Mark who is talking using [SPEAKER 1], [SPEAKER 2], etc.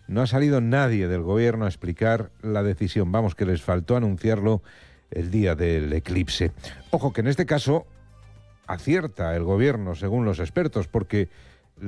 [SPEAKER 1] no ha salido nadie del gobierno a explicar la decisión. Vamos, que les faltó anunciarlo el día del eclipse. Ojo, que en este caso acierta el gobierno, según los expertos, porque